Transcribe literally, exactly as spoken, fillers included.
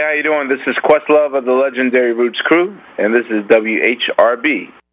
how you doing? This is Questlove of the Legendary Roots Crew, and this is W H R B,